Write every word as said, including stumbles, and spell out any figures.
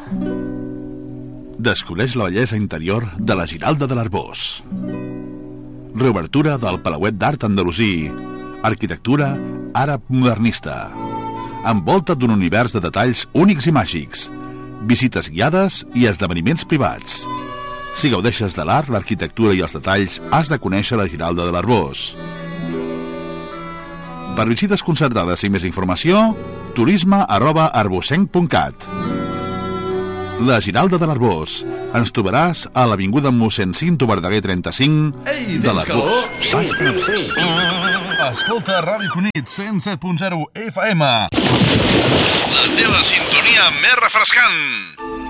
Descobreix la bellesa interior de la Giralda de l'Arboç. Reobertura del Palauet d'Art Andalusí. Arquitectura àrab modernista. Envolta't d'un univers de detalls únics i màgics. Visites guiades i esdeveniments privats. Si gaudeixes de l'art, l'arquitectura i els detalls, has de conèixer la Giralda de l'Arboç. Per visites concertades i més informació, turisme arroba arbocenc punt cat. La Giralda de l'Arboç. Ens trobaràs a l'avinguda mossèn Cinto Verdaguer trenta-cinc de l'Arboç. Sí, sí. Escolta Ràdio Cunit cent set punt zero F M. La teva sintonia més refrescant.